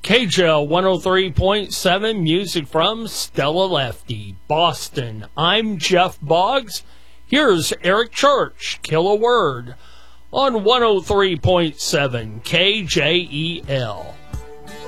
KJL 103.7, music from Stella Lefty, Boston. I'm Jeff Boggs. Here's Eric Church, Kill a Word, on 103.7 KJEL.